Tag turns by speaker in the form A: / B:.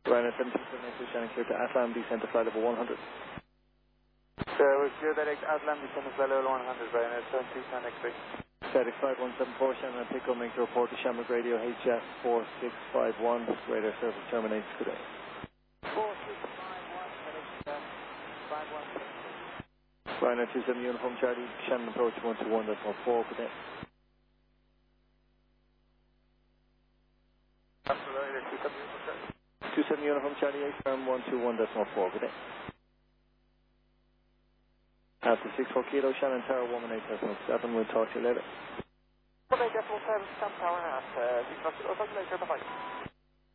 A: Ryanair 727 Shannon clear to Atlan, descent to flight level 100.
B: We're clear direct Atlan, descent to flight level 100, Ryanair 727 X-ray.
A: Static 5174 Shannon, Pico, make the report to Shamrock Radio HF 4651. Radar service terminates. Good day.
B: 4651,
A: Ryanair 27 Uniform Charlie, Shannon approach 121.4. Good day.
B: Ryanair 27 Uniform Charlie.
A: 27 Uniform Charlie, firm 121.4. Good day. After 64 Kilo, Shannon Tower 118.7. We'll talk to you later.
B: 118.7, Shannon Tower and a half. I'll talk to you later. Bye-bye.